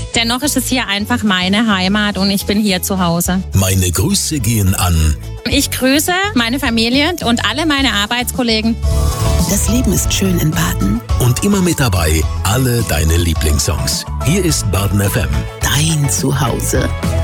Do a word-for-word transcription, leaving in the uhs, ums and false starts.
Dennoch ist es hier einfach meine Heimat und ich bin hier zu Hause. Meine Grüße gehen an. Ich grüße meine Familie und alle meine Arbeitskollegen. Das Leben ist schön in Baden. Und immer mit dabei alle deine Lieblingssongs. Hier ist Baden F M. Dein Zuhause.